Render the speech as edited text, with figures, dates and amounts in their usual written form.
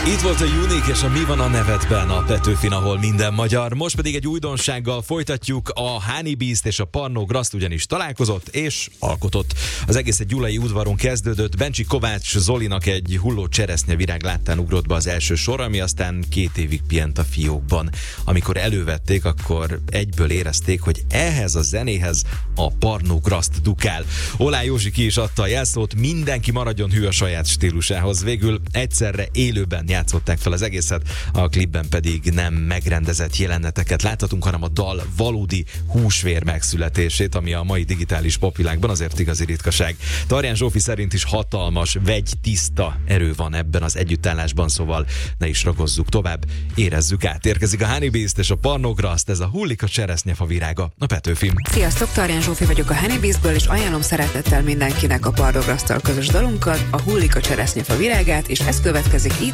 Itt volt a Unique és a Mi van a nevedben a Petőfin, ahol minden magyar. Most pedig egy újdonsággal folytatjuk. A Honey Beast és a Pannó Graszt ugyanis találkozott és alkotott. Az egész egy gyulai udvaron kezdődött. Bencsik Kovács Zolinak egy hulló cseresznyevirág láttán ugrott be az első sor, ami aztán 2 évig pihent a fiókban. Amikor elővették, akkor egyből érezték, hogy ehhez a zenéhez a Pannó Graszt dukál. Olá Józsi ki is adta a jelszót, mindenki maradjon hű a saját stílusához. Végül egyszerre élőben játszották fel az egészet, a klipben pedig nem megrendezett jeleneteket láthatunk, hanem a dal valódi húsvér megszületését, ami a mai digitális popvilágban azért igazi ritkaság. Tarján Zsófi szerint is hatalmas, vegytiszta erő van ebben az együttállásban, szóval ne is ragozzuk tovább, érezzük át. Érkezik a Honey Beast és a Pannó Graszt, ez a Hullik a cseresznyefa virága, a Petőfin. Sziasztok, Tarján Zsófi vagyok a Honey Beastből, és ajánlom szeretettel mindenkinek a Pannó Graszttal közös dalunkat, a Hullik a cseresznyefa virágát, és ez következik itt